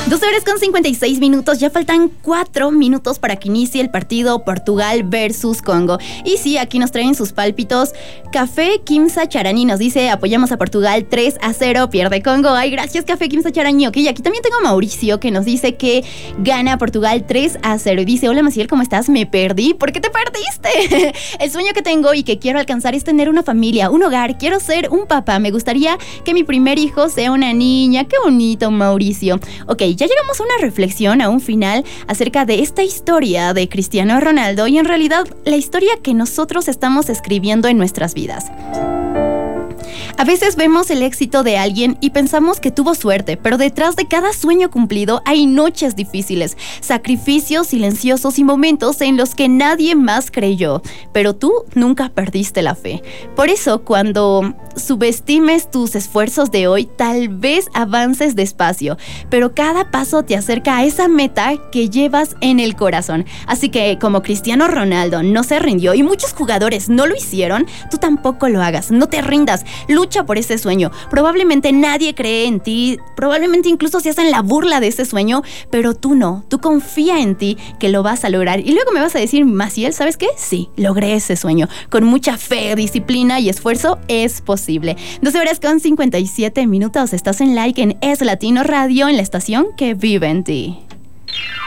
2 horas con 56 minutos, ya faltan 4 minutos para que inicie el partido Portugal versus Congo. Y sí, aquí nos traen sus pálpitos. Café Kimsa Charani nos dice, apoyamos a Portugal 3-0, pierde Congo. Ay, gracias Café Kimsa Charani. Ok, aquí también tengo a Mauricio que nos dice que gana Portugal 3-0. Y dice, hola Maciel, ¿cómo estás? Me perdí. ¿Por qué te perdiste? El sueño que tengo y que quiero alcanzar es tener una familia, un hogar. Quiero ser un papá. Me gustaría que mi primer hijo sea una niña. Qué bonito, Mauricio. Ok, ya llegamos a una reflexión, a un final, acerca de esta historia de Cristiano Ronaldo y en realidad la historia que nosotros estamos escribiendo en nuestras vidas. A veces vemos el éxito de alguien y pensamos que tuvo suerte, pero detrás de cada sueño cumplido hay noches difíciles, sacrificios silenciosos y momentos en los que nadie más creyó, pero tú nunca perdiste la fe. Por eso, cuando subestimes tus esfuerzos de hoy, tal vez avances despacio, pero cada paso te acerca a esa meta que llevas en el corazón. Así que, como Cristiano Ronaldo no se rindió y muchos jugadores no lo hicieron, tú tampoco lo hagas, no te rindas, lucha por ese sueño. Probablemente nadie cree en ti, probablemente incluso se hacen la burla de ese sueño, pero tú no, tú confía en ti que lo vas a lograr. Y luego me vas a decir, Maciel, ¿sabes qué? Sí, logré ese sueño. Con mucha fe, disciplina y esfuerzo es posible. 12 horas con 57 minutos, estás en Like en Es Latino Radio, en la estación que vive en ti.